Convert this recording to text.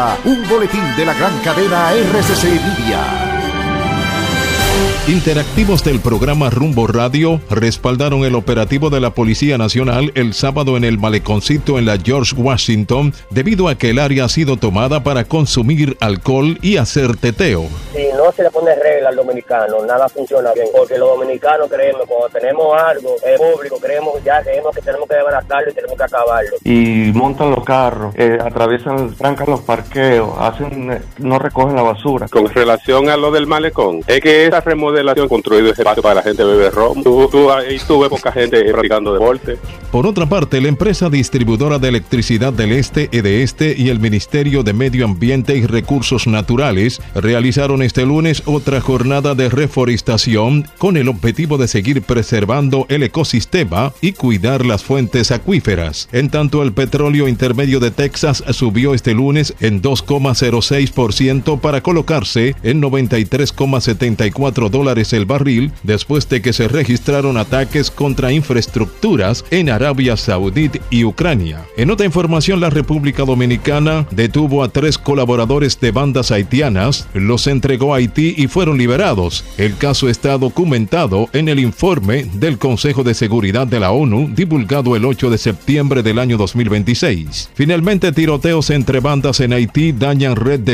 Un boletín de la gran cadena RCC Media. Interactivos del programa Rumbo Radio respaldaron el operativo de la Policía Nacional el sábado en el Maleconcito en la George Washington, debido a que el área ha sido tomada para consumir alcohol y hacer teteo. Si no se le pone regla al dominicano, nada funciona bien, porque los dominicanos creemos, cuando tenemos algo público, creemos que tenemos que desbaratarlo y tenemos que acabarlo. Y montan los carros, trancan los parqueos, no recogen la basura. Con relación a lo del malecón, es que esta remodelación construido ese espacio para la gente beber ron. Tú ves poca gente practicando deporte. Por otra parte, la empresa distribuidora de electricidad del Este, EDESTE, y el Ministerio de Medio Ambiente y Recursos Naturales realizaron este lunes otra jornada de reforestación con el objetivo de seguir preservando el ecosistema y cuidar las fuentes acuíferas. En tanto, el petróleo intermedio de Texas subió este lunes en 2,06% para colocarse en $93,74 el barril, después de que se registraron ataques contra infraestructuras en Arabia Saudita y Ucrania. En otra información, la República Dominicana detuvo a 3 colaboradores de bandas haitianas, los entregó a Haití y fueron liberados. El caso está documentado en el informe del Consejo de Seguridad de la ONU, divulgado el 8 de septiembre del año 2026. Finalmente, tiroteos entre bandas en Haití dañan red de